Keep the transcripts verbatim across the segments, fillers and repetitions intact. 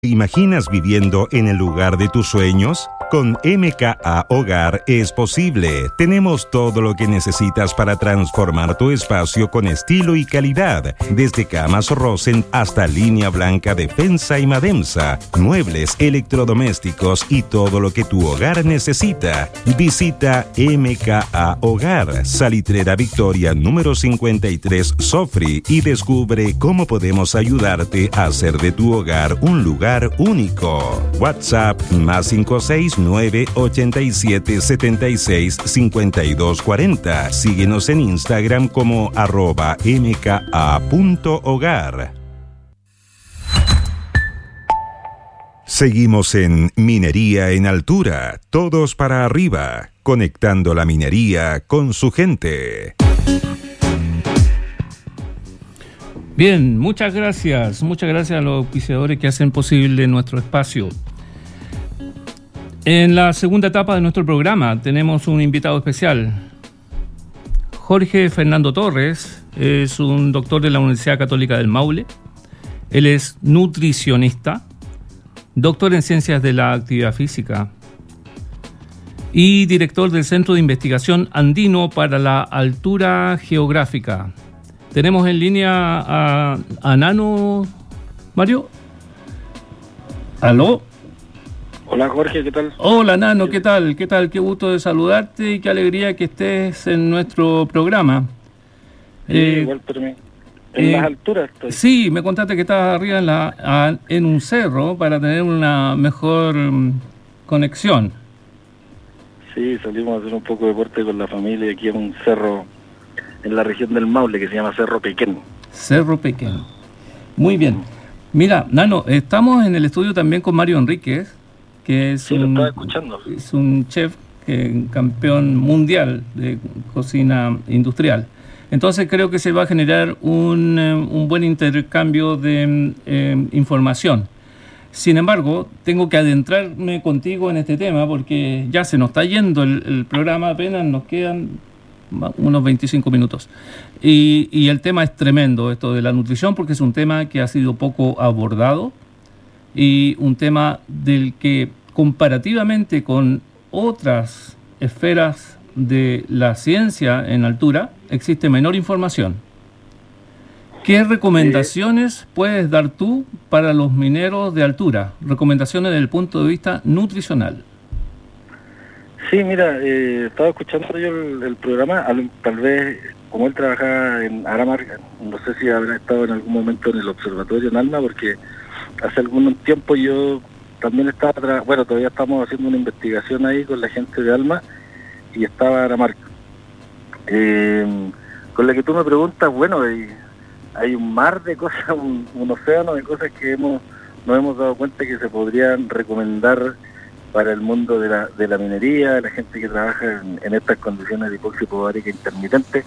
¿Te imaginas viviendo en el lugar de tus sueños? Con M K A Hogar es posible. Tenemos todo lo que necesitas para transformar tu espacio con estilo y calidad. Desde camas Rosen hasta línea blanca Defensa y Mademsa, muebles, electrodomésticos y todo lo que tu hogar necesita. Visita M K A Hogar, Salitrera Victoria número cincuenta y tres Sofri, y descubre cómo podemos ayudarte a hacer de tu hogar un lugar único. WhatsApp más cinco seis nueve ocho siete siete seis cinco dos cuatro cero. Síguenos en Instagram como arroba mka.hogar. Seguimos en Minería en Altura, todos para arriba, conectando la minería con su gente. Bien, muchas gracias, muchas gracias a los auspiciadores que hacen posible nuestro espacio. En la segunda etapa de nuestro programa tenemos un invitado especial. Jorge Fernando Torres es un doctor de la Universidad Católica del Maule. Él es nutricionista, doctor en Ciencias de la Actividad Física y director del Centro de Investigación Andino para la Altura Geográfica. Tenemos en línea a, a Nano, Mario. ¿Aló? Hola Jorge, ¿qué tal? Hola Nano, ¿qué tal? ¿Qué tal? Qué gusto de saludarte y qué alegría que estés en nuestro programa. Sí, eh, igual por mí. En eh, las alturas estoy. Sí, me contaste que estabas arriba en, la, a, en un cerro para tener una mejor um, conexión. Sí, salimos a hacer un poco de deporte con la familia aquí en un cerro en la región del Maule que se llama Cerro Pequén. Cerro Pequén. Muy bien. Mira, Nano, estamos en el estudio también con Mario Enríquez, que es, sí, un, lo estaba escuchando. es un chef que, campeón mundial de cocina industrial. Entonces creo que se va a generar un, un buen intercambio de eh, información. Sin embargo, tengo que adentrarme contigo en este tema porque ya se nos está yendo el, el programa, apenas nos quedan unos veinticinco minutos. Y, y el tema es tremendo, esto de la nutrición, porque es un tema que ha sido poco abordado y un tema del que comparativamente con otras esferas de la ciencia en altura existe menor información. ¿Qué recomendaciones puedes dar tú para los mineros de altura? Recomendaciones desde el punto de vista nutricional. Sí, mira, eh, estaba escuchando yo el, el programa, al, tal vez como él trabajaba en Aramark, no sé si habrá estado en algún momento en el observatorio en Alma, porque hace algún tiempo yo también estaba, tra- bueno, todavía estamos haciendo una investigación ahí con la gente de Alma y estaba Aramark. Eh, con la que tú me preguntas, bueno, hay, hay un mar de cosas, un, un océano de cosas que hemos nos hemos dado cuenta que se podrían recomendar para el mundo de la, de la minería, de la gente que trabaja en, en estas condiciones de hipoxia hipobaríca intermitente.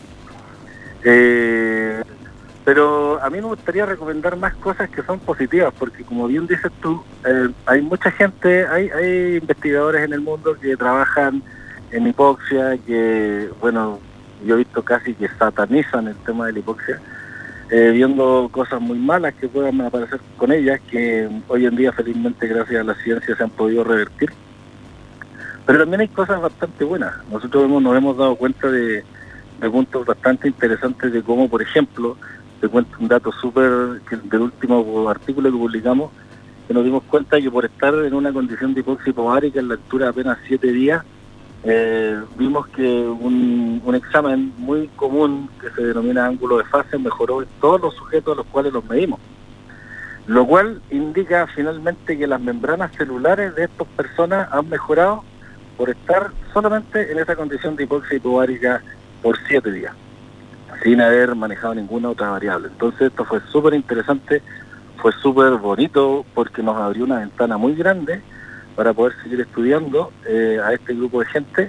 Eh, pero a mí me gustaría recomendar más cosas que son positivas, porque como bien dices tú, eh, hay mucha gente, hay, hay investigadores en el mundo que trabajan en hipoxia, que, bueno, yo he visto casi que satanizan el tema de la hipoxia, eh, viendo cosas muy malas que puedan aparecer con ellas, que hoy en día felizmente gracias a la ciencia se han podido revertir. Pero también hay cosas bastante buenas. Nosotros hemos, nos hemos dado cuenta de, de puntos bastante interesantes de cómo, por ejemplo, te cuento un dato súper del último artículo que publicamos, que nos dimos cuenta que por estar en una condición de hipoxia hipobaríca en la altura de apenas siete días, Eh, vimos que un, un examen muy común que se denomina ángulo de fase mejoró en todos los sujetos a los cuales los medimos, lo cual indica finalmente que las membranas celulares de estas personas han mejorado por estar solamente en esa condición de hipoxia hipobaríca por siete días, sin haber manejado ninguna otra variable. Entonces esto fue súper interesante, fue súper bonito porque nos abrió una ventana muy grande para poder seguir estudiando eh, a este grupo de gente.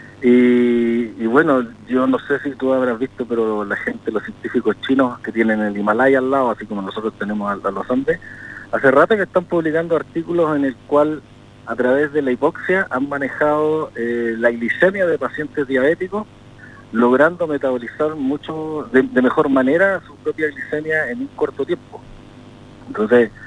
Y, y bueno, yo no sé si tú habrás visto, pero la gente, los científicos chinos que tienen el Himalaya al lado, así como nosotros tenemos a, a los Andes, hace rato que están publicando artículos en el cual a través de la hipoxia han manejado eh, la glicemia de pacientes diabéticos, logrando metabolizar mucho de, de mejor manera su propia glicemia en un corto tiempo. Entonces,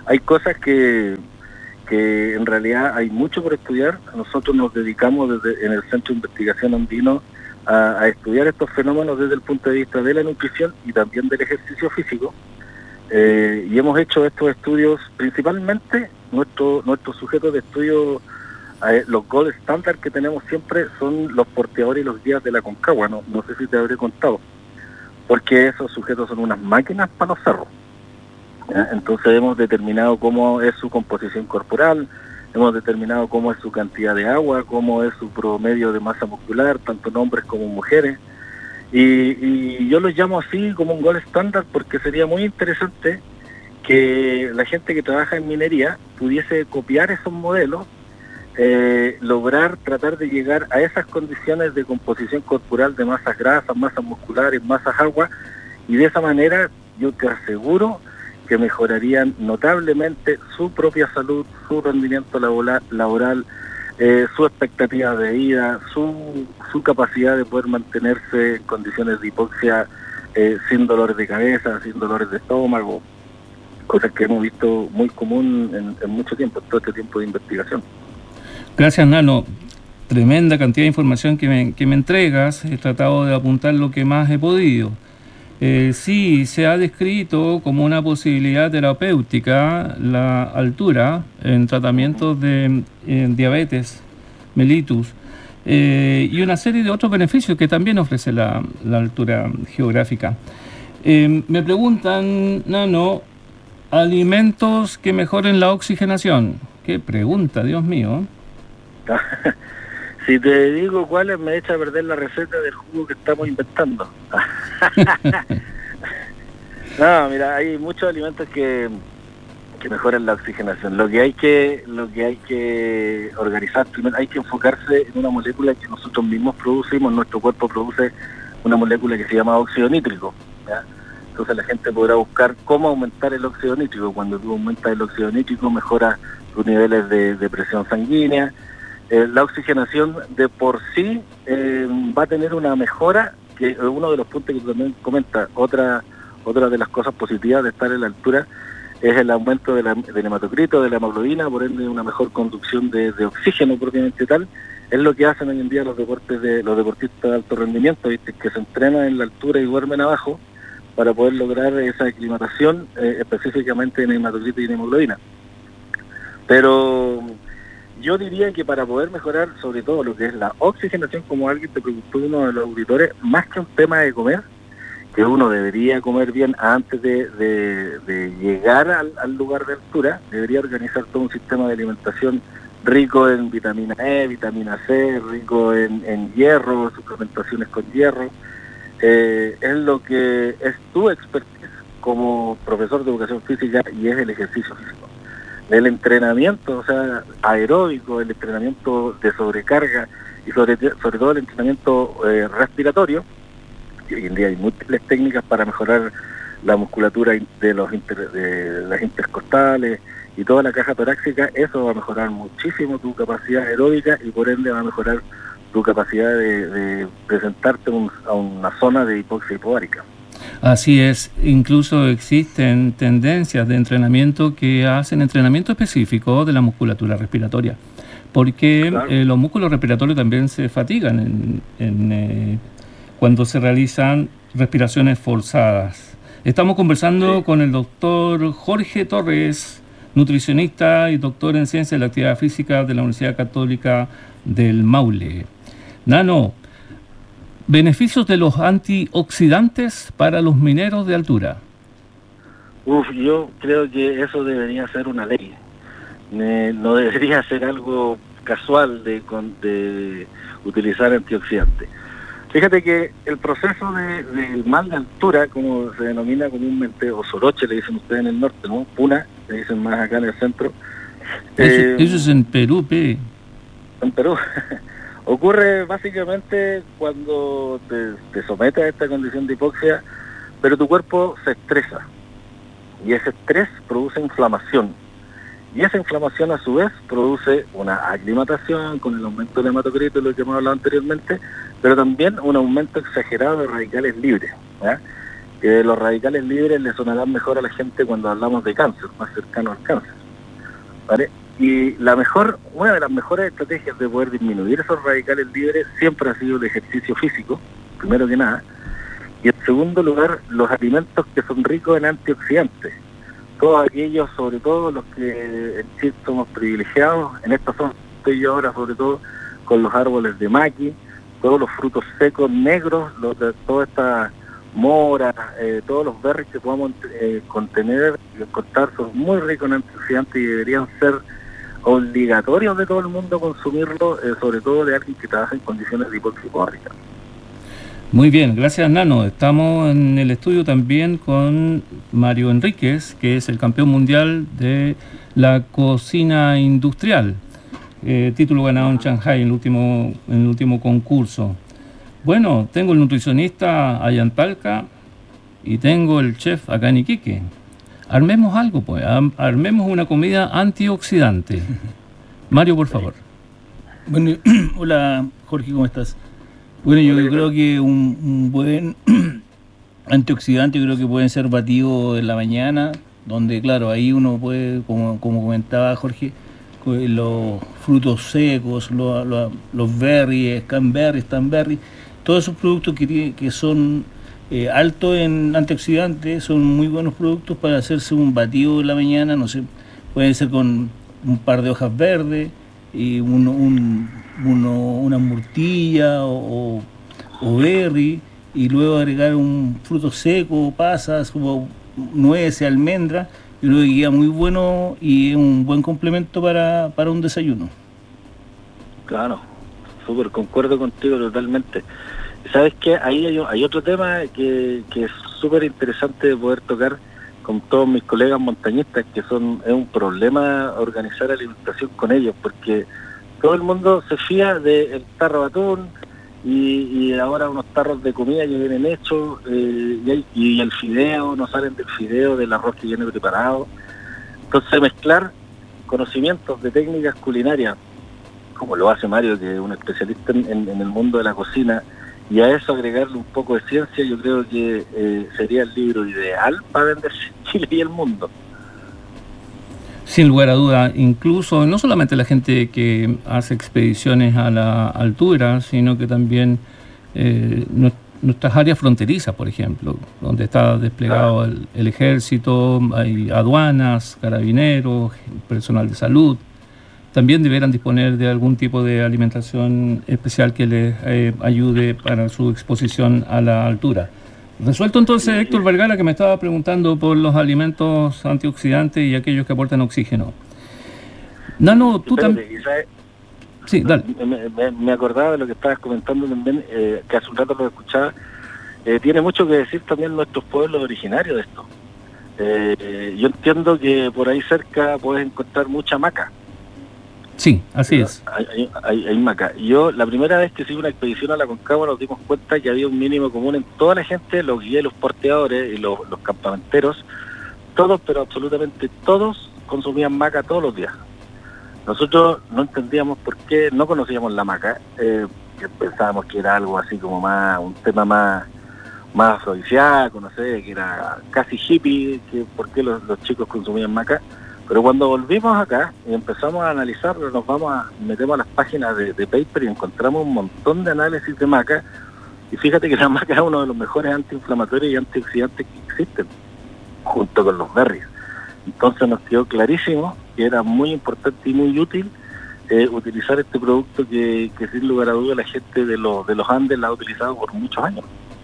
hay cosas que, que en realidad hay mucho por estudiar. Nosotros nos dedicamos desde en el Centro de Investigación Andino a, a estudiar estos fenómenos desde el punto de vista de la nutrición y también del ejercicio físico. Eh, y hemos hecho estos estudios, principalmente nuestro, nuestros sujetos de estudio, eh, los gold standard que tenemos siempre son los porteadores y los guías de la Concagua, no, no sé si te habré contado, porque esos sujetos son unas máquinas para los cerros. ¿Ya? Entonces hemos determinado cómo es su composición corporal, hemos determinado cómo es su cantidad de agua, cómo es su promedio de masa muscular, tanto en hombres como en mujeres. Y, y yo los llamo así como un gold standard porque sería muy interesante que la gente que trabaja en minería pudiese copiar esos modelos, eh, lograr tratar de llegar a esas condiciones de composición corporal de masas grasas, masas musculares, masas agua, y de esa manera yo te aseguro que mejorarían notablemente su propia salud, su rendimiento laboral, laboral Eh, su expectativa de vida, su, su capacidad de poder mantenerse en condiciones de hipoxia eh, sin dolores de cabeza, sin dolores de estómago, cosas que hemos visto muy común en, en mucho tiempo, todo este tiempo de investigación. Gracias, Nano. Tremenda cantidad de información que me, que me entregas. He tratado de apuntar lo que más he podido. Eh, sí, se ha descrito como una posibilidad terapéutica la altura en tratamientos de eh, diabetes mellitus eh, y una serie de otros beneficios que también ofrece la, la altura geográfica. Eh, me preguntan, Nano, alimentos que mejoren la oxigenación. Qué pregunta, Dios mío. Si te digo cuáles, me echa a perder la receta del jugo que estamos inventando. No, mira, hay muchos alimentos que, que mejoran la oxigenación. Lo que hay que lo que hay que organizar primero, hay que enfocarse en una molécula que nosotros mismos producimos. Nuestro cuerpo produce una molécula que se llama óxido nítrico, ¿ya? Entonces la gente podrá buscar cómo aumentar el óxido nítrico. Cuando tú aumentas el óxido nítrico, mejora tus niveles de, de presión sanguínea. Eh, la oxigenación de por sí eh, va a tener una mejora, que es uno de los puntos que también comenta. Otra otra de las cosas positivas de estar en la altura es el aumento de la, del hematocrito, de la hemoglobina, por ende una mejor conducción de, de oxígeno propiamente tal. Es lo que hacen hoy en día los deportes de los deportistas de alto rendimiento, ¿viste? Que se entrenan en la altura y duermen abajo para poder lograr esa aclimatación, eh, específicamente en hematocrito y en hemoglobina. Pero yo diría que para poder mejorar sobre todo lo que es la oxigenación, como alguien te preguntó, uno de los auditores, más que un tema de comer, que uno debería comer bien antes de, de, de llegar al, al lugar de altura, debería organizar todo un sistema de alimentación rico en vitamina E, vitamina C, rico en, en hierro, suplementaciones con hierro. Eh, es lo que es tu expertise como profesor de educación física y es el ejercicio físico. El entrenamiento, o sea, aeróbico, el entrenamiento de sobrecarga y sobre, sobre todo el entrenamiento eh, respiratorio. Y hoy en día hay múltiples técnicas para mejorar la musculatura de los inter, de las intercostales y toda la caja torácica. Eso va a mejorar muchísimo tu capacidad aeróbica y por ende va a mejorar tu capacidad de, de presentarte un, a una zona de hipoxia hipoárica. Así es, incluso existen tendencias de entrenamiento que hacen entrenamiento específico de la musculatura respiratoria, porque claro. eh, los músculos respiratorios también se fatigan en, en, eh, cuando se realizan respiraciones forzadas. Estamos conversando sí. con el doctor Jorge Torres, nutricionista y doctor en Ciencias de la Actividad Física de la Universidad Católica del Maule. Nano, beneficios de los antioxidantes para los mineros de altura. Uf, yo creo que eso debería ser una ley. Eh, no debería ser algo casual de, de utilizar antioxidantes. Fíjate que el proceso de, del mal de altura, como se denomina comúnmente, o soroche le dicen ustedes en el norte, ¿no? Puna, le dicen más acá en el centro. Eso, eh, eso es en Perú, P. En Perú. Ocurre básicamente cuando te, te sometes a esta condición de hipoxia, pero tu cuerpo se estresa. Y ese estrés produce inflamación. Y esa inflamación a su vez produce una aclimatación con el aumento del hematocrito, lo que hemos hablado anteriormente, pero también un aumento exagerado de radicales libres, ¿ya? Eh, los radicales libres le sonarán mejor a la gente cuando hablamos de cáncer, más cercano al cáncer, ¿vale? Y la mejor, una de las mejores estrategias de poder disminuir esos radicales libres siempre ha sido el ejercicio físico, primero que nada, y en segundo lugar, los alimentos que son ricos en antioxidantes. Todos aquellos, sobre todo los que en Chile somos privilegiados, en esta zona estoy yo ahora sobre todo con los árboles de maqui, todos los frutos secos negros, los de todas estas moras, eh, todos los berries que podamos eh, contener y encontrar son muy ricos en antioxidantes y deberían ser obligatorios de todo el mundo consumirlo, eh, sobre todo de alguien que trabaja en condiciones de hipoxicórica. Muy bien, gracias Nano. Estamos en el estudio también con Mario Enríquez, que es el campeón mundial de la cocina industrial, eh, título ganado en Shanghai en el último, en el último concurso. Bueno, tengo el nutricionista allá en Talca y tengo el chef acá en Iquique. Armemos algo, pues, armemos una comida antioxidante. Mario, por favor. Bueno, hola Jorge, ¿cómo estás? Bueno, yo creo que un, un buen antioxidante, yo creo que pueden ser batidos en la mañana, donde claro, ahí uno puede, como, como comentaba Jorge, los frutos secos, los, los, los berries, cranberries, stanberries, todos esos productos que, que son eh, altos en antioxidantes, son muy buenos productos para hacerse un batido en la mañana, no sé, pueden ser con un par de hojas verdes, y uno, un, uno, una murtilla o, o, o berry, y luego agregar un fruto seco, pasas, como nueces, almendras, y luego queda muy bueno y es un buen complemento para, para un desayuno. Claro, súper, concuerdo contigo totalmente. ¿Sabes qué? Ahí hay, hay otro tema que, que es súper interesante de poder tocar con todos mis colegas montañistas, que son es un problema organizar alimentación con ellos, porque todo el mundo se fía del tarro de atún y, y ahora unos tarros de comida que vienen hechos, eh, y, hay, y el fideo, no salen del fideo, del arroz que viene preparado. Entonces mezclar conocimientos de técnicas culinarias, como lo hace Mario, que es un especialista en, en, en el mundo de la cocina, y a eso agregarle un poco de ciencia, yo creo que eh, sería el libro ideal para venderse en Chile y el mundo. Sin lugar a duda, incluso no solamente la gente que hace expediciones a la altura, sino que también eh, nuestras áreas fronterizas, por ejemplo, donde está desplegado el, el ejército, hay aduanas, carabineros, personal de salud, también deberán disponer de algún tipo de alimentación especial que les eh, ayude para su exposición a la altura. Resuelto entonces, Héctor Vergara, que me estaba preguntando por los alimentos antioxidantes y aquellos que aportan oxígeno. Nano, tú también... Sí, dale. Me, me, me acordaba de lo que estabas comentando también, eh, que hace un rato lo escuchaba. Eh, tiene mucho que decir también nuestros pueblos originarios de esto. Eh, yo entiendo que por ahí cerca puedes encontrar mucha maca. Sí, así Pero es. Hay, hay, hay, hay maca. Yo, la primera vez que hice una expedición a la Concagua, nos dimos cuenta que había un mínimo común en toda la gente, los guías, los porteadores y los, los campamenteros, todos, pero absolutamente todos, consumían maca todos los días. Nosotros no entendíamos por qué, no conocíamos la maca, eh, pensábamos que era algo así como más, un tema más, más afrodisíaco, no sé, que era casi hippie, que por qué los, los chicos consumían maca. Pero cuando volvimos acá y empezamos a analizarlo, nos vamos a metemos a las páginas de, de paper y encontramos un montón de análisis de maca. Y fíjate que la maca es uno de los mejores antiinflamatorios y antioxidantes que existen, junto con los berries. Entonces nos quedó clarísimo que era muy importante y muy útil eh, utilizar este producto que, que sin lugar a dudas la gente de los, de los Andes la ha utilizado por muchos años.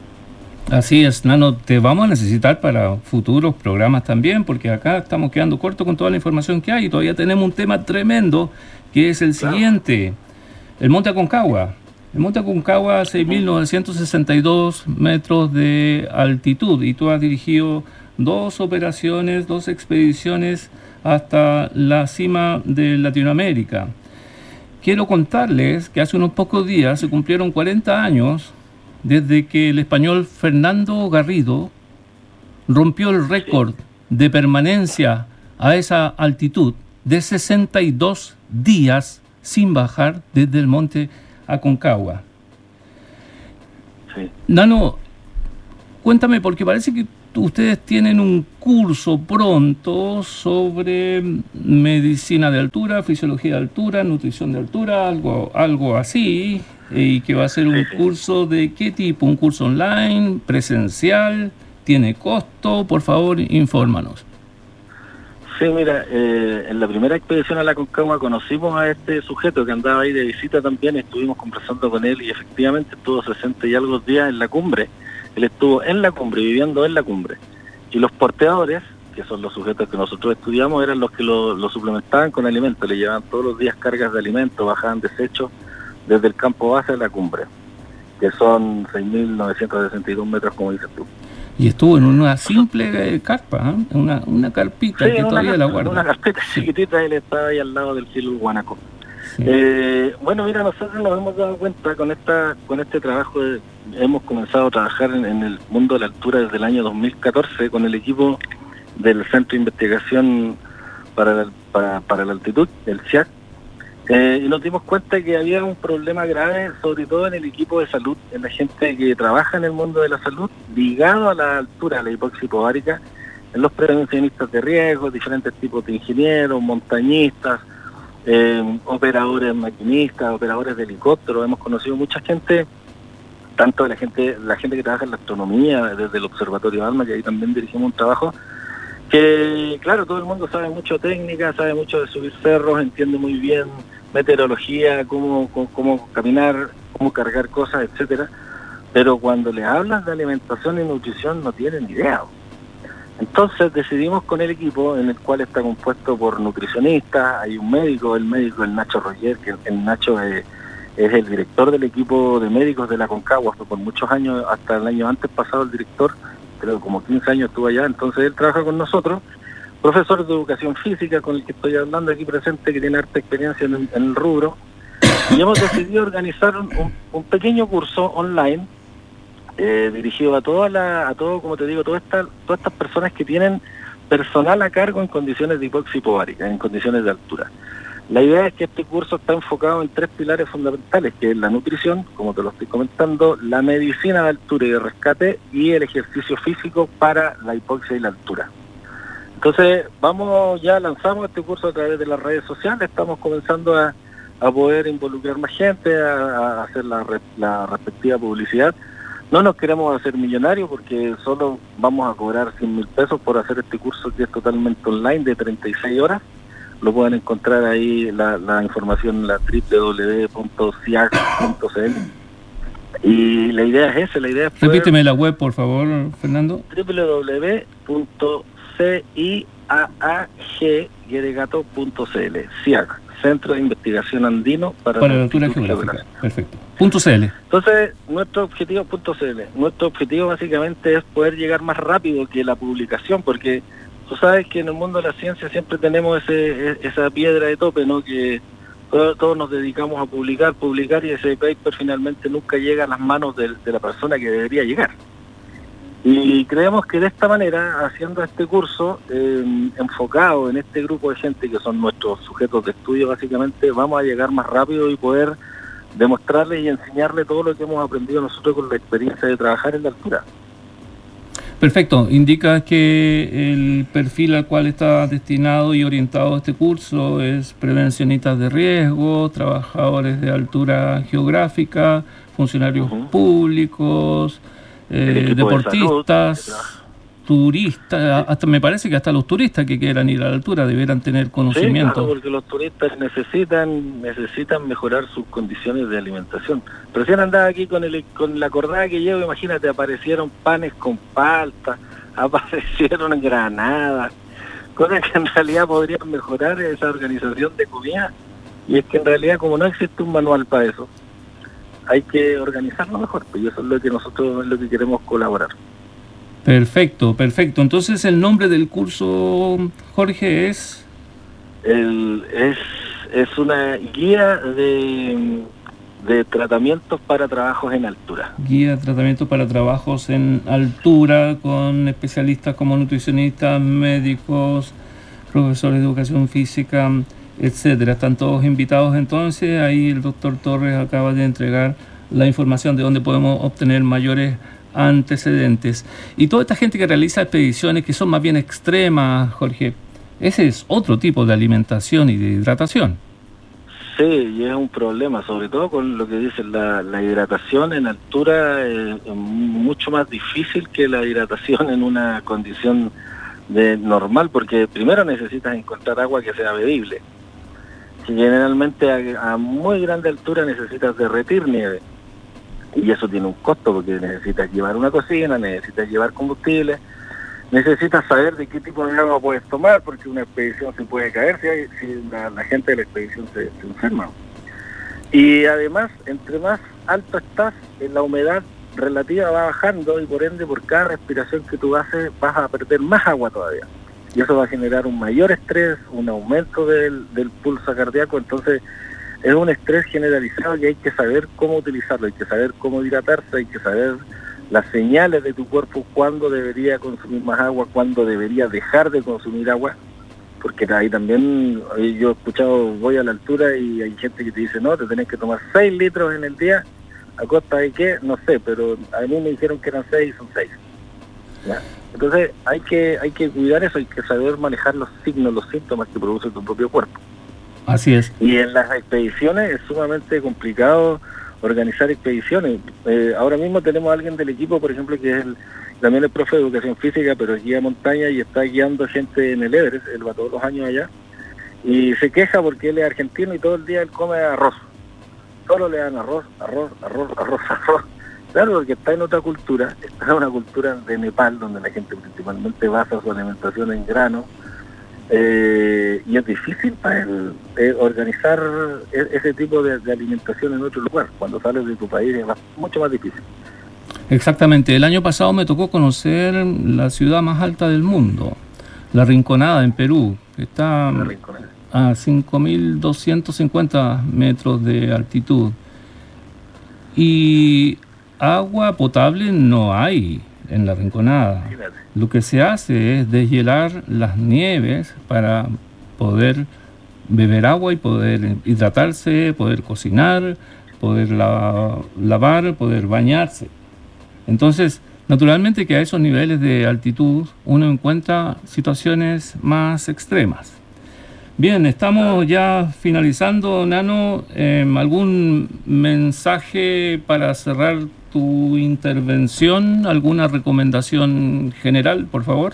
Así es, Nano, te vamos a necesitar para futuros programas también, porque acá estamos quedando cortos con toda la información que hay y todavía tenemos un tema tremendo que es el claro. siguiente, el Monte Aconcagua. El Monte Aconcagua a seis mil novecientos sesenta y dos metros de altitud y tú has dirigido dos operaciones, dos expediciones hasta la cima de Latinoamérica. Quiero contarles que hace unos pocos días se cumplieron cuarenta años desde que el español Fernando Garrido rompió el récord de permanencia a esa altitud de sesenta y dos días sin bajar desde el Monte Aconcagua. Sí. Nano, cuéntame, porque parece que ustedes tienen un curso pronto sobre medicina de altura, fisiología de altura, nutrición de altura, algo, algo así, y que va a ser un Sí, sí. curso de qué tipo, un curso online, presencial, tiene costo, por favor, infórmanos. Sí, mira, eh, en la primera expedición a la Concagua conocimos a este sujeto que andaba ahí de visita también, estuvimos conversando con él y efectivamente estuvo sesenta y algo días en la cumbre. Él estuvo en la cumbre, viviendo en la cumbre. Y los porteadores, que son los sujetos que nosotros estudiamos, eran los que lo, lo suplementaban con alimentos, le llevaban todos los días cargas de alimentos, bajaban desechos desde el campo base a la cumbre, que son seis mil novecientos sesenta y dos metros, como dices tú. Y estuvo en una simple eh, carpa, ¿eh? una, una carpita Sí, que en todavía una, la en guarda. una carpeta Sí. chiquitita, él estaba ahí al lado del cielo Guanaco. Sí. Eh, bueno, mira, nosotros nos hemos dado cuenta con esta con este trabajo, de, hemos comenzado a trabajar en, en el mundo de la altura desde el año dos mil catorce con el equipo del Centro de Investigación para la, para, para la Altitud, el C I A C, eh, y nos dimos cuenta que había un problema grave, sobre todo en el equipo de salud, en la gente que trabaja en el mundo de la salud, ligado a la altura, a la hipoxia hipovárica, en los prevencionistas de riesgo, diferentes tipos de ingenieros, montañistas, Eh, operadores maquinistas, operadores de helicópteros. Hemos conocido mucha gente, tanto la gente la gente que trabaja en la astronomía, desde el Observatorio ALMA, que ahí también dirigimos un trabajo, que claro, todo el mundo sabe mucho técnica, sabe mucho de subir cerros, entiende muy bien meteorología, cómo, cómo, cómo caminar, cómo cargar cosas, etcétera, pero cuando le hablas de alimentación y nutrición no tienen idea. Entonces decidimos con el equipo, en el cual está compuesto por nutricionistas, hay un médico, el médico el Nacho Roger, que el Nacho es, es el director del equipo de médicos de la Concagua, fue por muchos años, hasta el año antes pasado el director, creo como quince años estuvo allá, entonces él trabaja con nosotros, profesor de educación física con el que estoy hablando aquí presente, que tiene harta experiencia en el, en el rubro, y hemos decidido organizar un, un, un pequeño curso online, Eh, dirigido a toda la, a todo, como te digo, todas estas, todas estas personas que tienen personal a cargo en condiciones de hipoxia hipovárica, en condiciones de altura. La idea es que este curso está enfocado en tres pilares fundamentales, que es la nutrición, como te lo estoy comentando, la medicina de altura y de rescate y el ejercicio físico para la hipoxia y la altura. Entonces, vamos, ya lanzamos este curso a través de las redes sociales, estamos comenzando a, a poder involucrar más gente, a, a hacer la, la respectiva publicidad. No nos queremos hacer millonarios porque solo vamos a cobrar cien mil pesos por hacer este curso que es totalmente online de treinta y seis horas. Lo pueden encontrar ahí la, la información en la doble u doble u doble u punto ciag punto c l. Y la idea es esa, la idea es poder... Repíteme la web, por favor, Fernando. doble u doble u doble u punto ciag punto c l. C I A C, Centro de Investigación Andino para, para la Altura Geográfica. Perfecto. Punto C L. Entonces, nuestro objetivo, punto C L, nuestro objetivo básicamente es poder llegar más rápido que la publicación, porque tú sabes que en el mundo de la ciencia siempre tenemos ese, esa piedra de tope, ¿no? Que todos, todos nos dedicamos a publicar, publicar y ese paper finalmente nunca llega a las manos de, de la persona que debería llegar. Y creemos que de esta manera, haciendo este curso, eh, enfocado en este grupo de gente que son nuestros sujetos de estudio básicamente, vamos a llegar más rápido y poder demostrarles y enseñarles todo lo que hemos aprendido nosotros con la experiencia de trabajar en la altura. Perfecto. Indica que el perfil al cual está destinado y orientado este curso es prevencionistas de riesgo, trabajadores de altura geográfica, funcionarios uh-huh. públicos, eh, deportistas, de salud, turistas, hasta me parece que hasta los turistas que quieran ir a la altura deberán tener conocimiento. Sí, claro, porque los turistas necesitan necesitan mejorar sus condiciones de alimentación. Recién andaba aquí con el con la cordada que llevo, imagínate, aparecieron panes con palta, aparecieron granadas, cosas que en realidad podrían mejorar esa organización de comida, y es que en realidad como no existe un manual para eso, hay que organizarlo mejor, pues, y eso es lo que nosotros es lo que queremos colaborar. Perfecto, perfecto. Entonces el nombre del curso, Jorge, es... El, es, es una guía de, de tratamientos para trabajos en altura. Guía de tratamientos para trabajos en altura, con especialistas como nutricionistas, médicos, profesores de educación física, etcétera. Están todos invitados entonces. Ahí el doctor Torres acaba de entregar la información de dónde podemos obtener mayores antecedentes. Y toda esta gente que realiza expediciones que son más bien extremas, Jorge, ese es otro tipo de alimentación y de hidratación. Sí, y es un problema, sobre todo con lo que dicen, la, la hidratación en altura es, es mucho más difícil que la hidratación en una condición de normal, porque primero necesitas encontrar agua que sea bebible. Generalmente a, a muy grande altura necesitas derretir nieve, y eso tiene un costo, porque necesitas llevar una cocina, necesitas llevar combustible, necesitas saber de qué tipo de agua puedes tomar, porque una expedición se puede caer si, hay, si la, la gente de la expedición se, se enferma. Y además, entre más alto estás, en la humedad relativa va bajando, y por ende por cada respiración que tú haces vas a perder más agua todavía. Y eso va a generar un mayor estrés, un aumento del, del pulso cardíaco. Entonces es un estrés generalizado y hay que saber cómo utilizarlo, hay que saber cómo hidratarse, hay que saber las señales de tu cuerpo, cuándo debería consumir más agua, cuándo debería dejar de consumir agua, porque ahí también yo he escuchado, voy a la altura y hay gente que te dice, no, te tenés que tomar seis litros en el día, ¿a costa de qué? No sé, pero a mí me dijeron que eran seis y son seis. ¿Ya? Entonces hay que hay que cuidar eso, hay que saber manejar los signos, los síntomas que produce tu propio cuerpo. Así es. Y en las expediciones es sumamente complicado organizar expediciones. Eh, ahora mismo tenemos a alguien del equipo, por ejemplo, que es el, también es profe de educación física, pero es guía de montaña y está guiando gente en el Everest. Él va todos los años allá y se queja porque él es argentino y todo el día él come arroz. Solo le dan arroz, arroz, arroz, arroz, arroz. Claro, porque está en otra cultura, está en una cultura de Nepal, donde la gente principalmente basa su alimentación en grano. Eh, y es difícil para él eh, organizar ese tipo de, de alimentación en otro lugar. Cuando sales de tu país es más, mucho más difícil. Exactamente. El año pasado me tocó conocer la ciudad más alta del mundo, La Rinconada, en Perú, que está a cinco mil doscientos cincuenta metros de altitud. Y agua potable no hay en La Rinconada. Lo que se hace es deshielar las nieves para poder beber agua y poder hidratarse, poder cocinar, poder la, lavar, poder bañarse. Entonces, naturalmente que a esos niveles de altitud uno encuentra situaciones más extremas. Bien, estamos ya finalizando, Nano. Eh, ¿Algún mensaje para cerrar tu intervención? ¿Alguna recomendación general, por favor?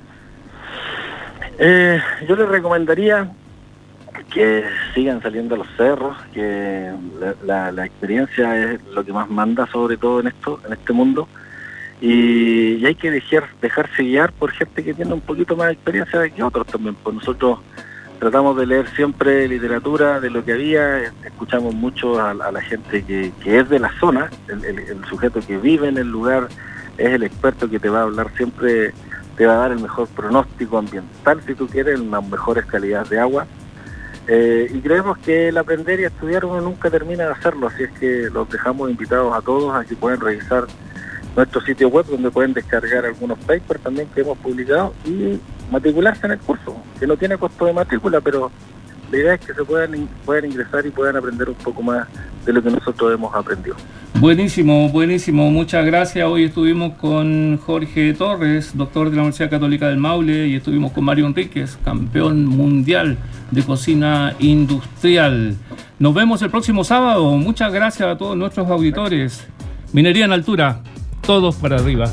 Eh, yo les recomendaría que sigan saliendo a los cerros, que la, la, la experiencia es lo que más manda, sobre todo en esto, en este mundo, y, y hay que dejar, dejarse guiar por gente que tiene un poquito más de experiencia que otros también. Pues nosotros tratamos de leer siempre literatura de lo que había, escuchamos mucho a, a la gente que, que es de la zona, el, el, el sujeto que vive en el lugar es el experto que te va a hablar siempre, te va a dar el mejor pronóstico ambiental, si tú quieres, unas mejores calidades de agua. Eh, y creemos que el aprender y estudiar uno nunca termina de hacerlo, así es que los dejamos invitados a todos a que puedan revisar nuestro sitio web, donde pueden descargar algunos papers también que hemos publicado y matricularse en el curso, que no tiene costo de matrícula, pero la idea es que se puedan, puedan ingresar y puedan aprender un poco más de lo que nosotros hemos aprendido. Buenísimo, buenísimo, muchas gracias. Hoy estuvimos con Jorge Torres, doctor de la Universidad Católica del Maule, y estuvimos con Mario Enríquez, campeón mundial de cocina industrial. Nos vemos el próximo sábado. Muchas gracias a todos nuestros auditores. Minería en Altura, todos para arriba.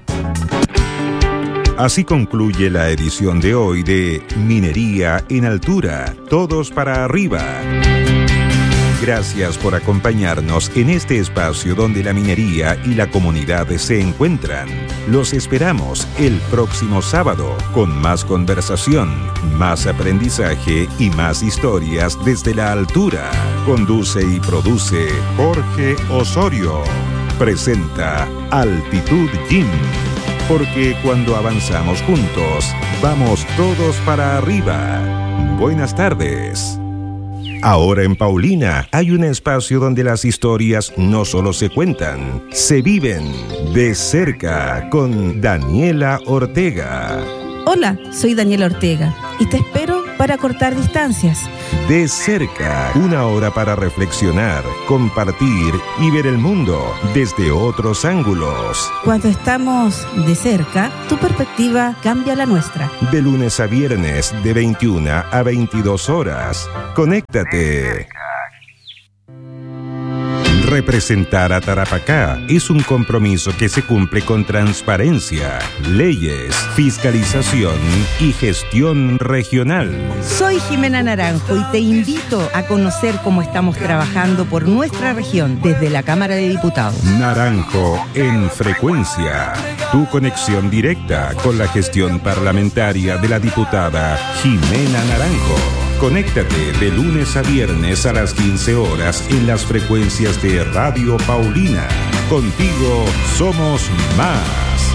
Así concluye la edición de hoy de Minería en Altura, todos para arriba. Gracias por acompañarnos en este espacio donde la minería y la comunidad se encuentran. Los esperamos el próximo sábado con más conversación, más aprendizaje y más historias desde la altura. Conduce y produce Jorge Osorio. Presenta Altitud Gym. Porque cuando avanzamos juntos, vamos todos para arriba. Buenas tardes. Ahora en Paulina hay un espacio donde las historias no solo se cuentan, se viven de cerca con Daniela Ortega. Hola, soy Daniela Ortega y te espero para cortar distancias. De cerca, una hora para reflexionar, compartir y ver el mundo desde otros ángulos. Cuando estamos de cerca, tu perspectiva cambia la nuestra. De lunes a viernes, de veintiuna a veintidós horas. Conéctate. Representar a Tarapacá es un compromiso que se cumple con transparencia, leyes, fiscalización y gestión regional. Soy Jimena Naranjo y te invito a conocer cómo estamos trabajando por nuestra región desde la Cámara de Diputados. Naranjo en frecuencia. Tu conexión directa con la gestión parlamentaria de la diputada Jimena Naranjo. Conéctate de lunes a viernes a las quince horas en las frecuencias de Radio Paulina. Contigo somos más.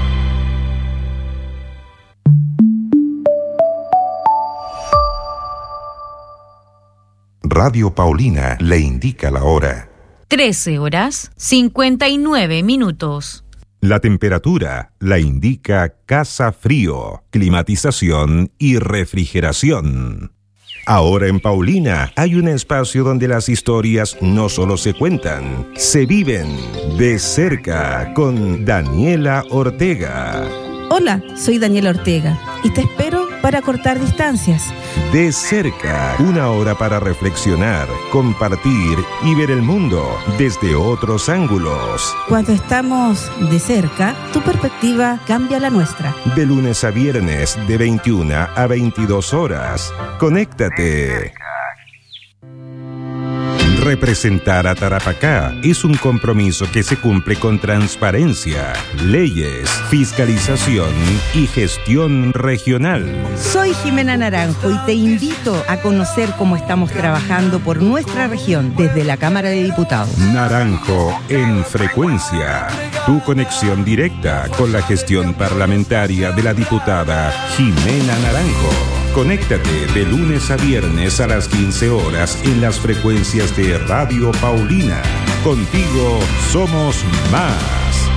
Radio Paulina le indica la hora. trece horas cincuenta y nueve minutos. La temperatura la indica Casa Frío, climatización y refrigeración. Ahora en Paulina hay un espacio donde las historias no solo se cuentan, se viven de cerca con Daniela Ortega. Hola, soy Daniela Ortega y te espero para cortar distancias. De cerca, una hora para reflexionar, compartir y ver el mundo desde otros ángulos. Cuando estamos de cerca, tu perspectiva cambia la nuestra. De lunes a viernes, de veintiuna a veintidós horas. Conéctate. Representar a Tarapacá es un compromiso que se cumple con transparencia, leyes, fiscalización y gestión regional. Soy Jimena Naranjo y te invito a conocer cómo estamos trabajando por nuestra región desde la Cámara de Diputados. Naranjo en frecuencia. Tu conexión directa con la gestión parlamentaria de la diputada Jimena Naranjo. Conéctate de lunes a viernes a las quince horas en las frecuencias de Radio Paulina. Contigo somos más.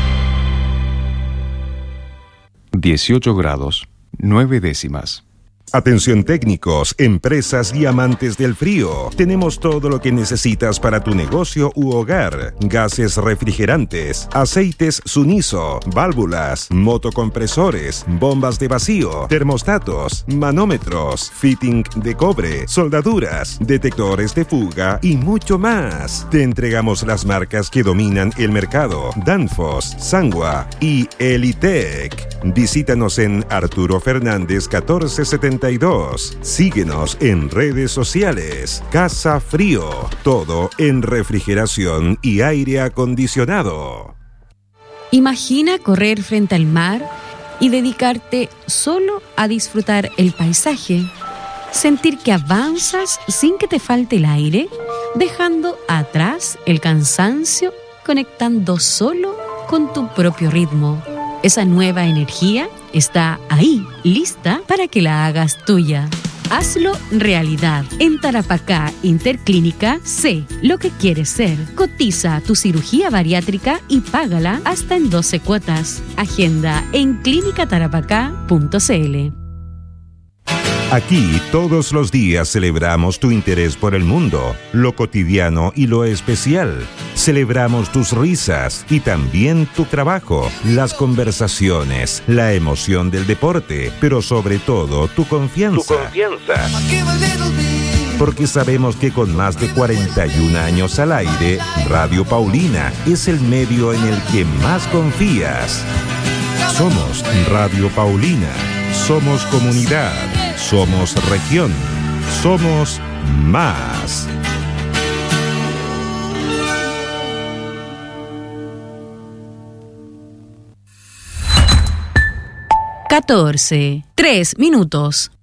dieciocho grados, nueve décimas. Atención técnicos, empresas y amantes del frío. Tenemos todo lo que necesitas para tu negocio u hogar. Gases refrigerantes, aceites Suniso, válvulas, motocompresores, bombas de vacío, termostatos, manómetros, fitting de cobre, soldaduras, detectores de fuga y mucho más. Te entregamos las marcas que dominan el mercado: Danfoss, Sangwa y Elitec. Visítanos en Arturo Fernández catorce setenta y dos. Síguenos en redes sociales. Casa Frío, todo en refrigeración y aire acondicionado. Imagina correr frente al mar y dedicarte solo a disfrutar el paisaje. Sentir que avanzas sin que te falte el aire, dejando atrás el cansancio, conectando solo con tu propio ritmo. Esa nueva energía está ahí, lista para que la hagas tuya. Hazlo realidad. En Tarapacá Interclínica, sé lo que quieres ser. Cotiza tu cirugía bariátrica y págala hasta en doce cuotas. Agenda en clínica tarapacá punto c l. Aquí todos los días celebramos tu interés por el mundo, lo cotidiano y lo especial. Celebramos tus risas y también tu trabajo, las conversaciones, la emoción del deporte, pero sobre todo tu confianza. Tu confianza. Porque sabemos que con más de cuarenta y un años al aire, Radio Paulina es el medio en el que más confías. Somos Radio Paulina, somos comunidad, somos región, somos más. catorce, tres minutos.